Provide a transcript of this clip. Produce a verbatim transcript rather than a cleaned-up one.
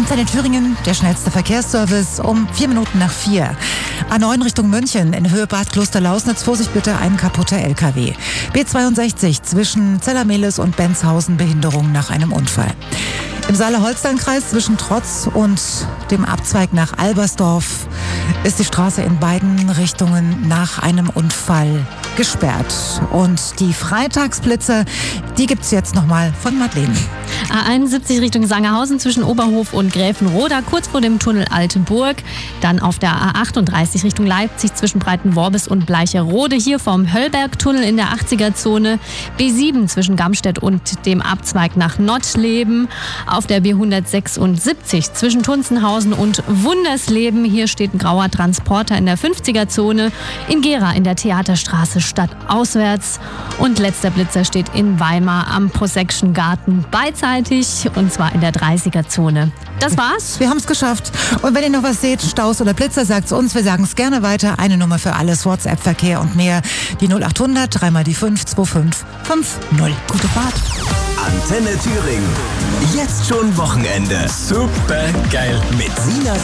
Antenne Thüringen, der schnellste Verkehrsservice um vier Minuten nach vier. A neun Richtung München, in Höhe Bad Klosterlausnitz, Vorsicht bitte, ein kaputter L K W. B zweiundsechzig zwischen Zellermehlis und Benzhausen, Behinderung nach einem Unfall. Im Saale-Holstein-Kreis zwischen Trotz und dem Abzweig nach Albersdorf ist die Straße in beiden Richtungen nach einem Unfall gesperrt. Und die Freitagsblitze, die gibt's jetzt nochmal von Madeleine. A einundsiebzig Richtung Sangerhausen zwischen Oberhof und Gräfenroda, kurz vor dem Tunnel Altenburg. Dann auf der A achtunddreißig Richtung Leipzig zwischen Breitenworbis und Bleicherode, hier vom Höllbergtunnel in der achtziger-Zone. B sieben zwischen Gamstedt und dem Abzweig nach Nottleben. Auf der B hundertsechsundsiebzig zwischen Tunzenhausen und Wundersleben. Hier steht ein grauer Transporter in der fünfziger-Zone. In Gera in der Theaterstraße stadtauswärts. Und letzter Blitzer steht in Weimar am Prosection Garten beidseitig, und zwar in der dreißiger-Zone. Das war's. Wir haben es geschafft. Und wenn ihr noch was seht, Staus oder Blitzer, sagt's uns. Wir sagen es gerne weiter. Eine Nummer für alles, WhatsApp-Verkehr und mehr. Die null achthundert, dreimal die fünf, zwei fünf fünf null. Gute Fahrt. Antenne Thüringen. Jetzt schon Wochenende. Super geil. Mit Sina